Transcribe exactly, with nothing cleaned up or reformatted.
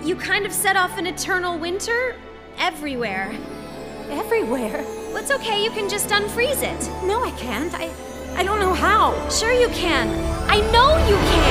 You kind of set off an eternal winter everywhere. Everywhere? Well, it's okay, you can just unfreeze it. No, I can't. I... I don't know how. Sure you can. I know you can!